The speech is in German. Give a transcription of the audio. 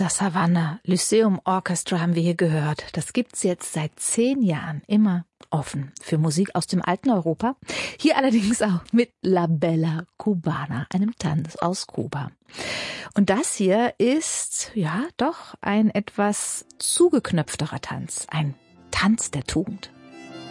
Das Havanna Lyceum Orchestra haben wir hier gehört. Das gibt's jetzt seit 10 Jahren immer offen für Musik aus dem alten Europa. Hier allerdings auch mit La Bella Cubana, einem Tanz aus Kuba. Und das hier ist, ja, doch ein etwas zugeknöpfterer Tanz. Ein Tanz der Tugend.